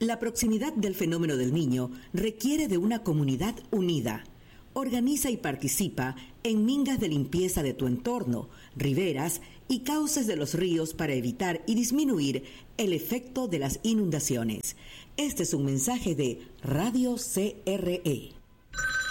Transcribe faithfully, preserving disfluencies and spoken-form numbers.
La proximidad del fenómeno del Niño requiere de una comunidad unida. Organiza y participa en mingas de limpieza de tu entorno, riberas y cauces de los ríos para evitar y disminuir el efecto de las inundaciones. Este es un mensaje de Radio C R E.